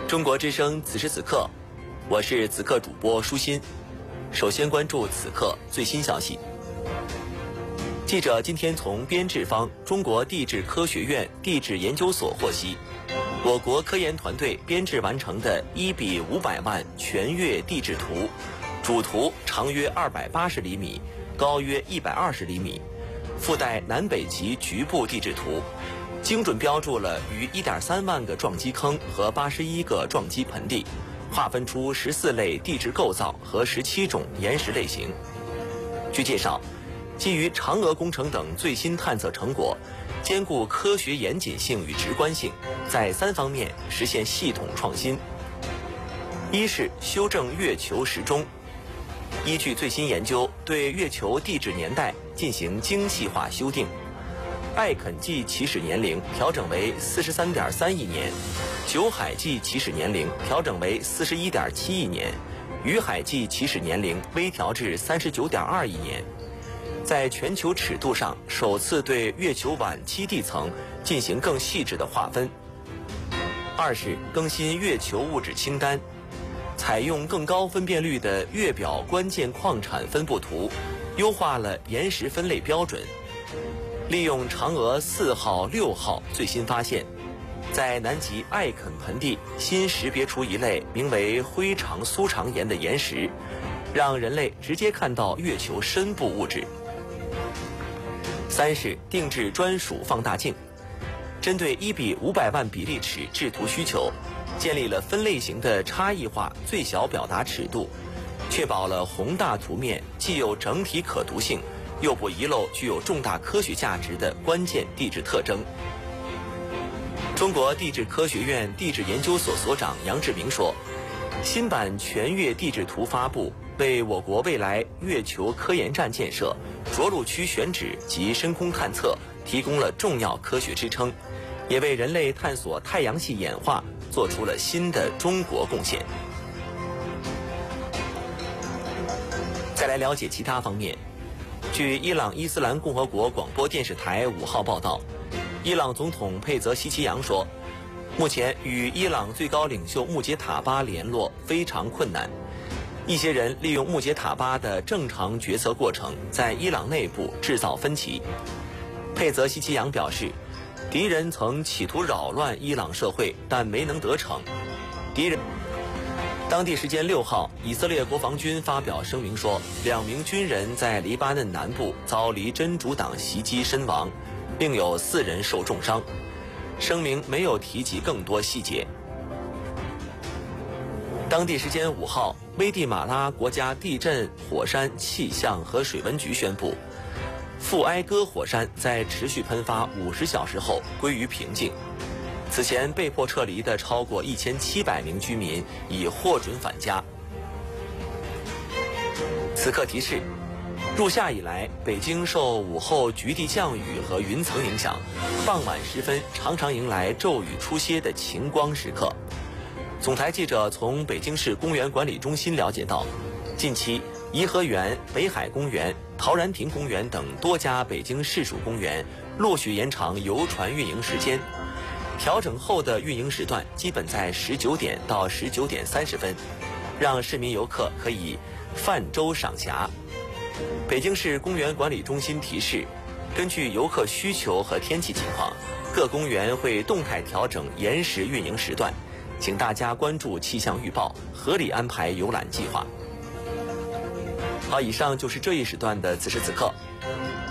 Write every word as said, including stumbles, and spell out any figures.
中国之声此时此刻，我是此刻主播舒心。首先关注此刻最新消息。记者今天从编制方中国地质科学院地质研究所获悉，我国科研团队编制完成的一比五百万全月地质图，主图长约二百八十厘米，高约一百二十厘米，附带南北极局部地质图，精准标注了逾一点三万个撞击坑和八十一个撞击盆地，划分出十四类地质构造和十七种岩石类型。据介绍，基于嫦娥工程等最新探测成果，兼顾科学严谨性与直观性，在三方面实现系统创新。一是修正月球时钟，依据最新研究，对月球地质年代进行精细化修订。艾肯纪起始年龄调整为四十三点三亿年，酒海纪起始年龄调整为四十一点七亿年，雨海纪起始年龄微调至三十九点二亿年。在全球尺度上，首次对月球晚期地层进行更细致的划分。二是更新月球物质清单，采用更高分辨率的月表关键矿产分布图，优化了岩石分类标准。利用嫦娥四号、六号最新发现，在南极艾肯盆地新识别出一类名为灰长苏长岩的岩石，让人类直接看到月球深部物质。三是定制专属放大镜，针对一比五百万比例尺制图需求，建立了分类型的差异化最小表达尺度，确保了宏大图面既有整体可读性，又不遗漏具有重大科学价值的关键地质特征。中国地质科学院地质研究所所长杨志明说，新版全月地质图发布，为我国未来月球科研站建设、着陆区选址及深空探测提供了重要科学支撑，也为人类探索太阳系演化做出了新的中国贡献。再来了解其他方面。据伊朗伊斯兰共和国广播电视台五号报道，伊朗总统佩泽希奇扬说，目前与伊朗最高领袖穆杰塔巴联络非常困难，一些人利用穆杰塔巴的正常决策过程，在伊朗内部制造分歧。佩泽希奇扬表示，敌人曾企图扰乱伊朗社会，但没能得逞。敌人当地时间六号，以色列国防军发表声明说，两名军人在黎巴嫩南部遭黎真主党袭击身亡，另有四人受重伤。声明没有提及更多细节。当地时间五号，危地马拉国家地震、火山、气象和水文局宣布，富埃戈火山在持续喷发五十小时后归于平静。此前被迫撤离的超过一千七百名居民已获准返家。此刻提示：入夏以来，北京受午后局地降雨和云层影响，傍晚时分常常迎来骤雨初歇的晴光时刻。总台记者从北京市公园管理中心了解到，近期颐和园、北海公园、陶然亭公园等多家北京市属公园陆续延长游船运营时间。调整后的运营时段基本在十九点到十九点三十分，让市民游客可以泛舟赏霞。北京市公园管理中心提示，根据游客需求和天气情况，各公园会动态调整延时运营时段，请大家关注气象预报，合理安排游览计划。好，以上就是这一时段的此时此刻。